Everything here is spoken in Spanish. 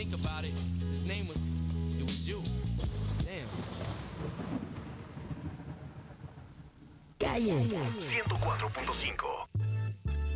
think about it, his name was, it was you. Damn. Calle 104.5.